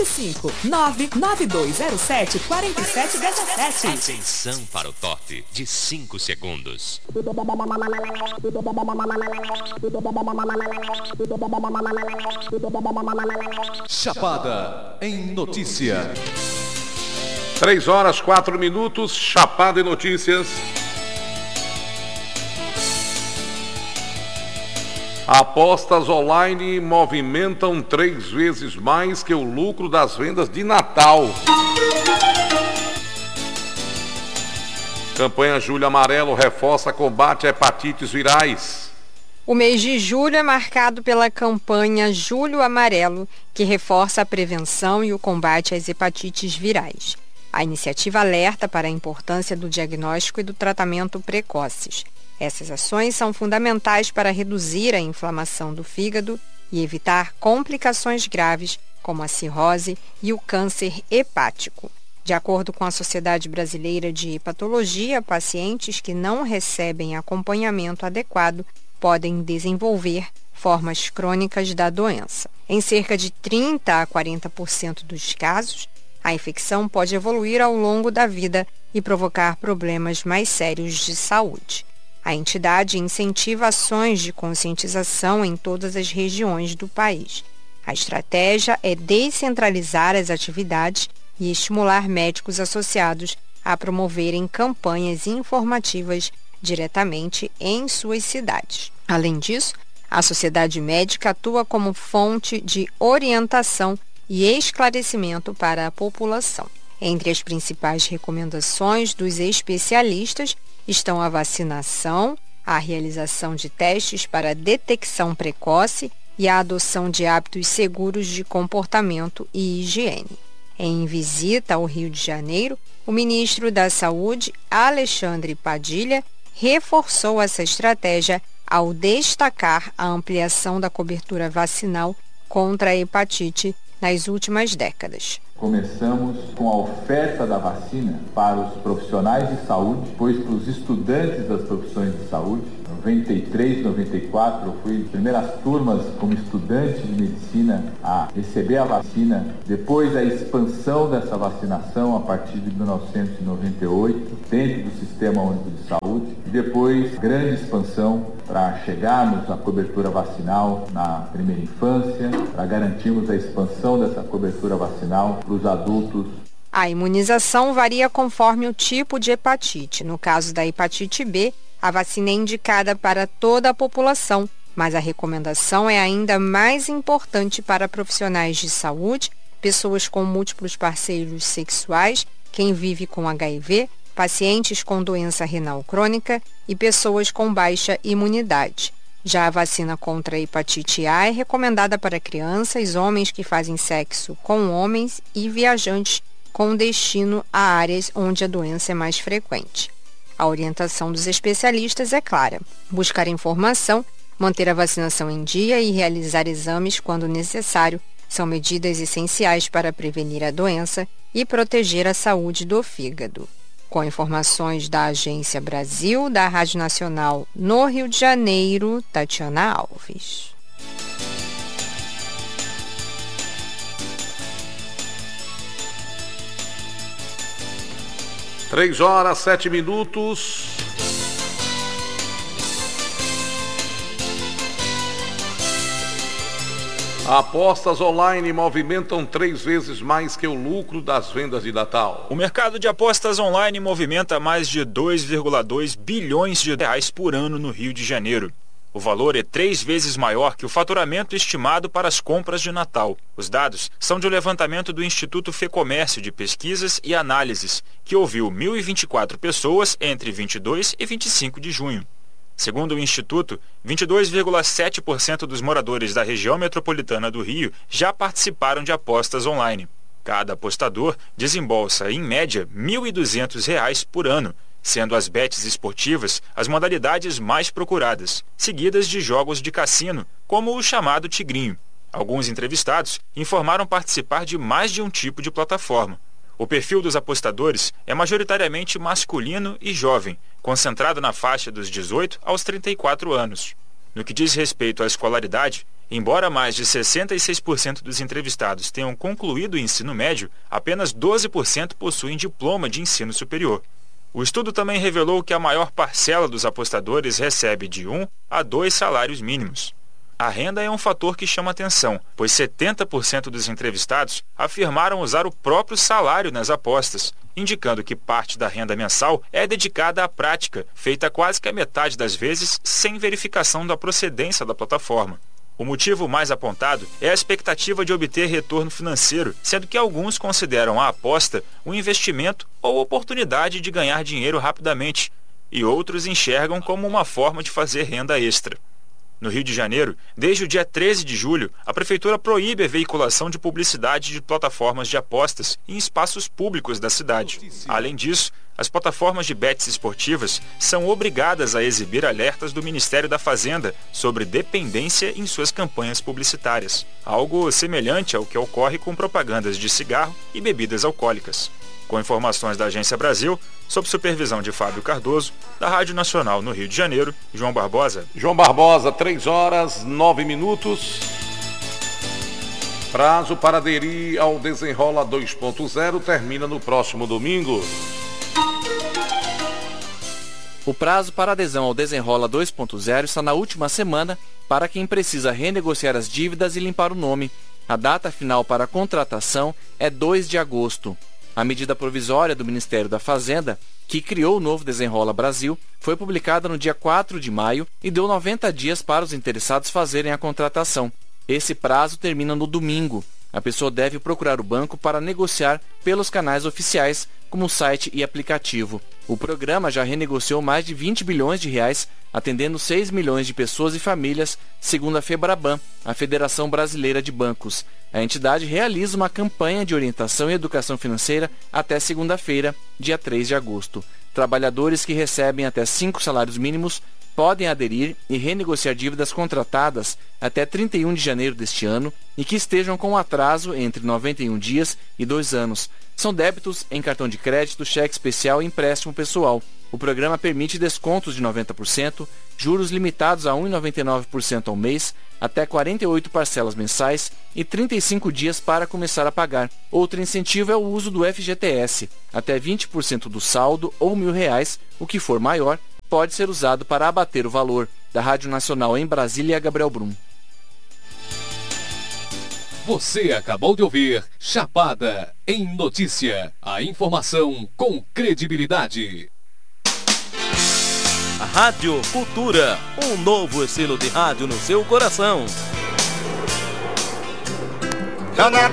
75 99207 4717. Atenção para o top de 5 segundos. Chapada em notícia. 3h04, Chapada em notícias. Apostas online movimentam 3 vezes mais que o lucro das vendas de Natal. Campanha Julho Amarelo reforça combate a hepatites virais. O mês de julho é marcado pela campanha Julho Amarelo, que reforça a prevenção e o combate às hepatites virais. A iniciativa alerta para a importância do diagnóstico e do tratamento precoces. Essas ações são fundamentais para reduzir a inflamação do fígado e evitar complicações graves, como a cirrose e o câncer hepático. De acordo com a Sociedade Brasileira de Hepatologia, pacientes que não recebem acompanhamento adequado podem desenvolver formas crônicas da doença. Em cerca de 30 a 40% dos casos, a infecção pode evoluir ao longo da vida e provocar problemas mais sérios de saúde. A entidade incentiva ações de conscientização em todas as regiões do país. A estratégia é descentralizar as atividades e estimular médicos associados a promoverem campanhas informativas diretamente em suas cidades. Além disso, a sociedade médica atua como fonte de orientação e esclarecimento para a população. Entre as principais recomendações dos especialistas estão a vacinação, a realização de testes para detecção precoce e a adoção de hábitos seguros de comportamento e higiene. Em visita ao Rio de Janeiro, o ministro da Saúde, Alexandre Padilha, reforçou essa estratégia ao destacar a ampliação da cobertura vacinal contra a hepatite nas últimas décadas. Começamos com a oferta da vacina para os profissionais de saúde, depois para os estudantes das profissões de saúde. Em 93, 94, eu fui primeiras turmas como estudante de medicina a receber a vacina. Depois a expansão dessa vacinação a partir de 1998, dentro do Sistema Único de Saúde. E depois grande expansão para chegarmos à cobertura vacinal na primeira infância, para garantirmos a expansão dessa cobertura vacinal para os adultos. A imunização varia conforme o tipo de hepatite. No caso da hepatite B, a vacina é indicada para toda a população, mas a recomendação é ainda mais importante para profissionais de saúde, pessoas com múltiplos parceiros sexuais, quem vive com HIV, pacientes com doença renal crônica e pessoas com baixa imunidade. Já a vacina contra a hepatite A é recomendada para crianças, homens que fazem sexo com homens e viajantes com destino a áreas onde a doença é mais frequente. A orientação dos especialistas é clara: buscar informação, manter a vacinação em dia e realizar exames quando necessário são medidas essenciais para prevenir a doença e proteger a saúde do fígado. Com informações da Agência Brasil, da Rádio Nacional no Rio de Janeiro, Tatiana Alves. Três horas, 7 Apostas online movimentam 3 vezes mais que o lucro das vendas de Natal. O mercado de apostas online movimenta mais de 2,2 bilhões de reais por ano no Rio de Janeiro. O valor é 3 vezes maior que o faturamento estimado para as compras de Natal. Os dados são de um levantamento do Instituto Fecomércio de Pesquisas e Análises, que ouviu 1.024 pessoas entre 22 e 25 de junho. Segundo o Instituto, 22,7% dos moradores da região metropolitana do Rio já participaram de apostas online. Cada apostador desembolsa, em média, R$ 1.200 por ano, sendo as bets esportivas as modalidades mais procuradas, seguidas de jogos de cassino, como o chamado Tigrinho. Alguns entrevistados informaram participar de mais de um tipo de plataforma. O perfil dos apostadores é majoritariamente masculino e jovem, concentrado na faixa dos 18 aos 34 anos. No que diz respeito à escolaridade, Embora mais de 66% dos entrevistados tenham concluído o ensino médio, apenas 12% possuem diploma de ensino superior. O estudo também revelou que a maior parcela dos apostadores recebe de 1 a 2 salários mínimos. A renda é um fator que chama atenção, pois 70% dos entrevistados afirmaram usar o próprio salário nas apostas, indicando que parte da renda mensal é dedicada à prática, feita quase que a metade das vezes sem verificação da procedência da plataforma. O motivo mais apontado é a expectativa de obter retorno financeiro, sendo que alguns consideram a aposta um investimento ou oportunidade de ganhar dinheiro rapidamente, e outros enxergam como uma forma de fazer renda extra. No Rio de Janeiro, desde o dia 13 de julho, a Prefeitura proíbe a veiculação de publicidade de plataformas de apostas em espaços públicos da cidade. Além disso, as plataformas de bets esportivas são obrigadas a exibir alertas do Ministério da Fazenda sobre dependência em suas campanhas publicitárias, algo semelhante ao que ocorre com propagandas de cigarro e bebidas alcoólicas. Com informações da Agência Brasil, sob supervisão de Fábio Cardoso, da Rádio Nacional no Rio de Janeiro, João Barbosa. João Barbosa, 3h09. Prazo para aderir ao Desenrola 2.0 termina no próximo domingo. O prazo para adesão ao Desenrola 2.0 está na última semana para quem precisa renegociar as dívidas e limpar o nome. A data final para a contratação é 2 de agosto. A medida provisória do Ministério da Fazenda, que criou o novo Desenrola Brasil, foi publicada no dia 4 de maio e deu 90 dias para os interessados fazerem a contratação. Esse prazo termina no domingo. A pessoa deve procurar o banco para negociar pelos canais oficiais, como site e aplicativo. O programa já renegociou mais de 20 bilhões de reais, atendendo 6 milhões de pessoas e famílias, segundo a FEBRABAN, a Federação Brasileira de Bancos. A entidade realiza uma campanha de orientação e educação financeira até segunda-feira, dia 3 de agosto. Trabalhadores que recebem até 5 salários mínimos podem aderir e renegociar dívidas contratadas até 31 de janeiro deste ano e que estejam com atraso entre 91 dias e 2 anos. São débitos em cartão de crédito, cheque especial e empréstimo pessoal. O programa permite descontos de 90%, juros limitados a 1,99% ao mês, até 48 parcelas mensais e 35 dias para começar a pagar. Outro incentivo é o uso do FGTS. Até 20% do saldo ou R$1.000, o que for maior, pode ser usado para abater o valor. Da Rádio Nacional em Brasília, Gabriel Brum. Você acabou de ouvir Chapada em Notícia. A informação com credibilidade. A Rádio Cultura, um novo estilo de rádio no seu coração.